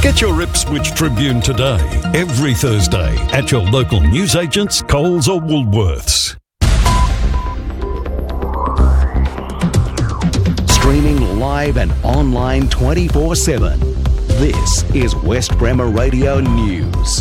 Get your Ipswich Tribune today, every Thursday, at your local newsagents, Coles or Woolworths. Streaming live and online 24/7. This is West Bremer Radio News.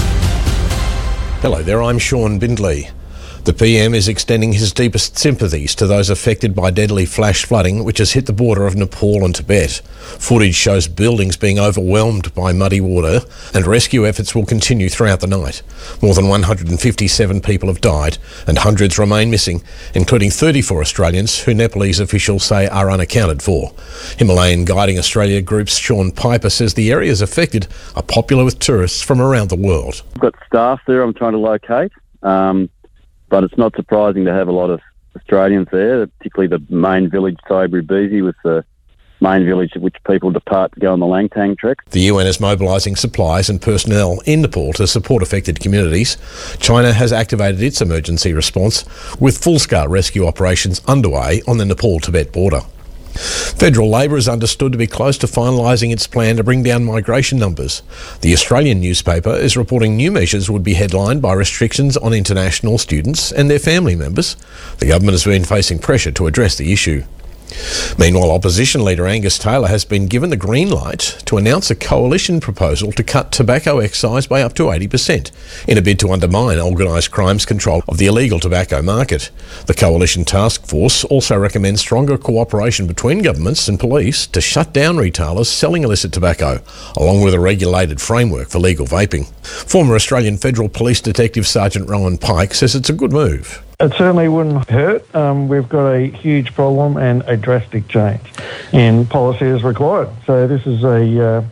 Hello there, I'm Sean Bindley. The PM is extending his deepest sympathies to those affected by deadly flash flooding which has hit the border of Nepal and Tibet. Footage shows buildings being overwhelmed by muddy water, and rescue efforts will continue throughout the night. More than 157 people have died and hundreds remain missing, including 34 Australians who Nepalese officials say are unaccounted for. Himalayan Guiding Australia Group's Sean Piper says the areas affected are popular with tourists from around the world. I've got staff there I'm trying to locate. But it's not surprising to have a lot of Australians there, particularly the main village, Sobri Beezy, with the main village at which people depart to go on the Langtang trek. The UN is mobilising supplies and personnel in Nepal to support affected communities. China has activated its emergency response, with full-scale rescue operations underway on the Nepal-Tibet border. Federal Labor is understood to be close to finalising its plan to bring down migration numbers. The Australian newspaper is reporting new measures would be headlined by restrictions on international students and their family members. The government has been facing pressure to address the issue. Meanwhile, opposition leader Angus Taylor has been given the green light to announce a coalition proposal to cut tobacco excise by up to 80% in a bid to undermine organised crime's control of the illegal tobacco market. The coalition task force also recommends stronger cooperation between governments and police to shut down retailers selling illicit tobacco, along with a regulated framework for legal vaping. Former Australian Federal Police Detective Sergeant Rowan Pike says it's a good move. It certainly wouldn't hurt. We've got a huge problem and a drastic change, and policy is required. So this is a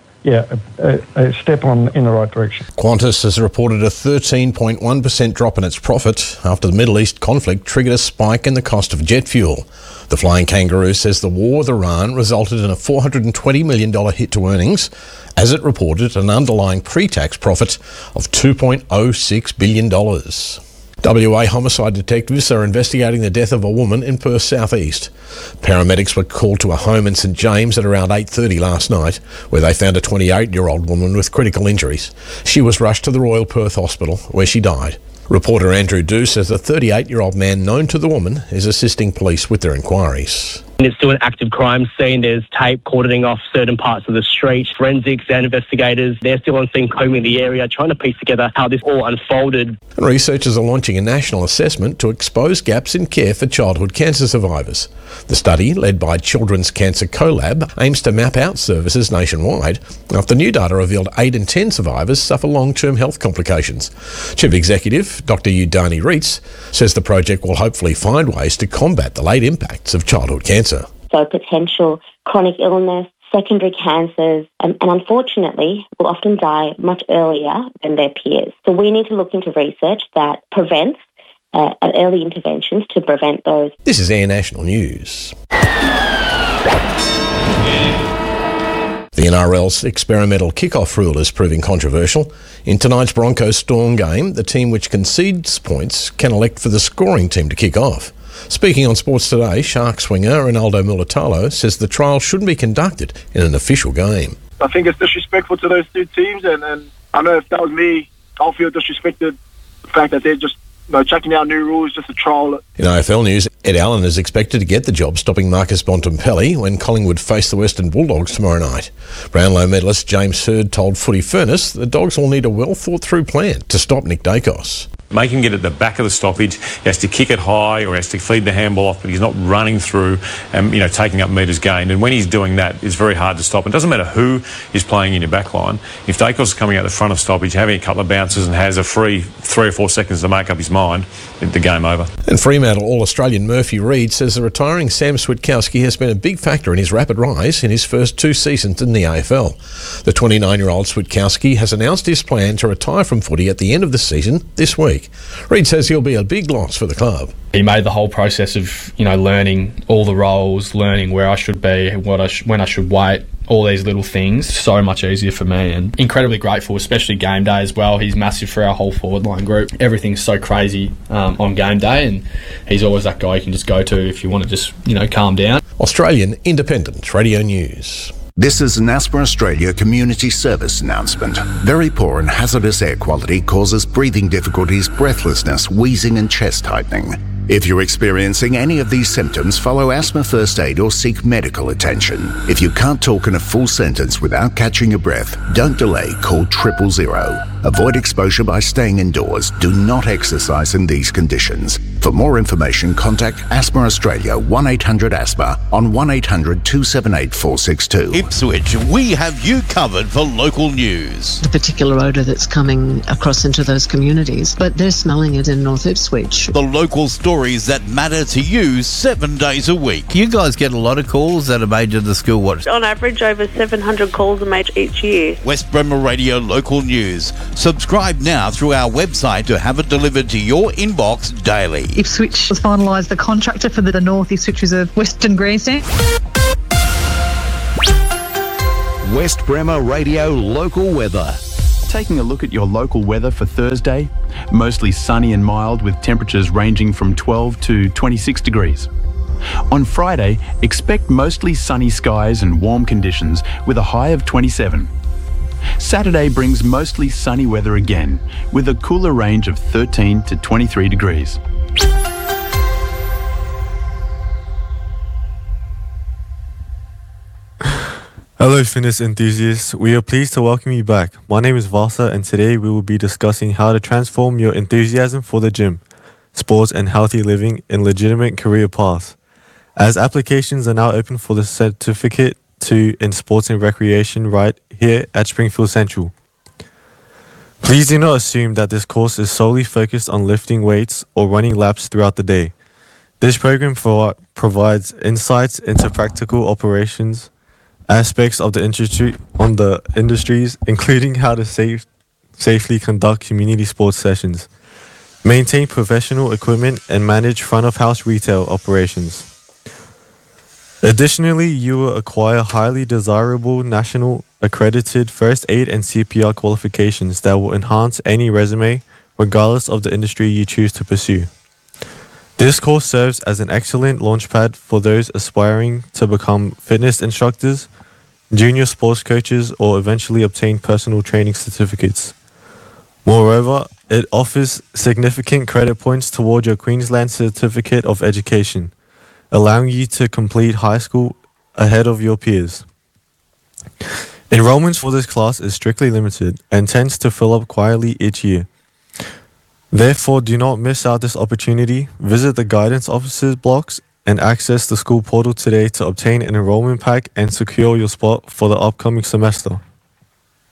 step in the right direction. Qantas has reported a 13.1% drop in its profit after the Middle East conflict triggered a spike in the cost of jet fuel. The Flying Kangaroo says the war with Iran resulted in a $420 million hit to earnings, as it reported an underlying pre-tax profit of $2.06 billion. WA homicide detectives are investigating the death of a woman in Perth South East. Paramedics were called to a home in St James at around 8:30 last night, where they found a 28-year-old woman with critical injuries. She was rushed to the Royal Perth Hospital, where she died. Reporter Andrew Dew says a 38-year-old man known to the woman is assisting police with their inquiries. It's still an active crime scene. There's tape cordoning off certain parts of the street. Forensics and investigators, they're still on scene combing the area, trying to piece together how this all unfolded. And researchers are launching a national assessment to expose gaps in care for childhood cancer survivors. The study, led by Children's Cancer Collab, aims to map out services nationwide after new data revealed 8 in 10 survivors suffer long-term health complications. Chief Executive Dr. Udani Reitz says the project will hopefully find ways to combat the late impacts of childhood cancer. So potential chronic illness, secondary cancers, and unfortunately will often die much earlier than their peers. So we need to look into research that prevents early interventions to prevent those. This is Air National News. The NRL's experimental kick-off rule is proving controversial. In tonight's Broncos Storm game, the team which concedes points can elect for the scoring team to kick off. Speaking on Sports Today, Shark swinger Ronaldo Mulitalo says the trial shouldn't be conducted in an official game. I think it's disrespectful to those two teams, and I know if that was me, I'll feel disrespected. The fact that they're just checking out new rules just to trial it. In AFL news, Ed Allen is expected to get the job stopping Marcus Bontempelli when Collingwood face the Western Bulldogs tomorrow night. Brownlow medalist James Hird told Footy Furnace the Dogs will need a well-thought-through plan to stop Nick Dacos. Make him get at the back of the stoppage. He has to kick it high or he has to feed the handball off, but he's not running through and taking up metres gained. And when he's doing that, it's very hard to stop. It doesn't matter who is playing in your back line. If Dacos is coming out the front of stoppage, having a couple of bounces and has a free 3 or 4 seconds to make up his mind, the game over. And Fremantle All-Australian Murphy Reid says the retiring Sam Switkowski has been a big factor in his rapid rise in his first 2 seasons in the AFL. The 29-year-old Switkowski has announced his plan to retire from footy at the end of the season this week. Reid says he'll be a big loss for the club. He made the whole process of, learning all the roles, learning where I should be, when I should wait, all these little things, so much easier for me, and incredibly grateful, especially game day as well. He's massive for our whole forward line group. Everything's so crazy on game day, and he's always that guy you can just go to if you want to just, calm down. Australian Independent Radio News. This is an Asthma Australia community service announcement. Very poor and hazardous air quality causes breathing difficulties, breathlessness, wheezing and chest tightening. If you're experiencing any of these symptoms, follow asthma first aid or seek medical attention. If you can't talk in a full sentence without catching your breath, don't delay, call 000. Avoid exposure by staying indoors. Do not exercise in these conditions. For more information, contact Asthma Australia 1-800-ASTHMA on 1-800-278-462. Ipswich, we have you covered for local news. The particular odour that's coming across into those communities, but they're smelling it in North Ipswich. The local stories that matter to you 7 days a week. You guys get a lot of calls that are made to the school. What? On average, over 700 calls are made each year. West Bremer Radio Local News. Subscribe now through our website to have it delivered to your inbox daily. Ipswich has finalised the contractor for the North Ipswich Reserve Western Grandstand. West Bremer Radio Local Weather. Taking a look at your local weather for Thursday, mostly sunny and mild with temperatures ranging from 12 to 26 degrees. On Friday, expect mostly sunny skies and warm conditions with a high of 27. Saturday brings mostly sunny weather again with a cooler range of 13 to 23 degrees. Hello fitness enthusiasts, we are pleased to welcome you back. My name is Vasa and today we will be discussing how to transform your enthusiasm for the gym, sports and healthy living in legitimate career paths. As applications are now open for the Certificate 2 in Sports and Recreation right here at Springfield Central. Please do not assume that this course is solely focused on lifting weights or running laps throughout the day. This program provides insights into practical operations, aspects of the industries, including how to safely conduct community sports sessions, maintain professional equipment, and manage front-of-house retail operations. Additionally, you will acquire highly desirable national accredited first aid and CPR qualifications that will enhance any resume, regardless of the industry you choose to pursue. This course serves as an excellent launchpad for those aspiring to become fitness instructors, junior sports coaches, or eventually obtain personal training certificates. Moreover, it offers significant credit points toward your Queensland Certificate of Education, allowing you to complete high school ahead of your peers. Enrollments for this class is strictly limited and tends to fill up quietly each year. Therefore, do not miss out this opportunity. Visit the guidance officer's blocks and access the school portal today to obtain an enrollment pack and secure your spot for the upcoming semester.